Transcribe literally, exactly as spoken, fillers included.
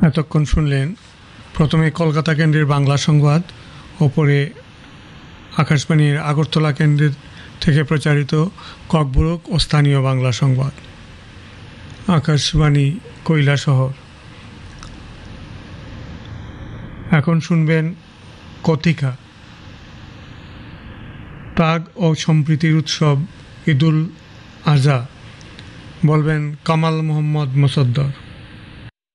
এতক্ষণ শুনলেন প্রথমে কলকাতা কেন্দ্রের বাংলা সংবাদ, ওপরে আকাশবাণীর আগরতলা কেন্দ্রের থেকে প্রচারিত ককবরক ও স্থানীয় বাংলা সংবাদ। আকাশবাণী কৈলাসহর। এখন শুনবেন কথিকা। ত্যাগ ও সম্প্রীতির উৎসব ঈদুল আজহা, বলবেন কামাল মোহাম্মদ মোসাদ্দর।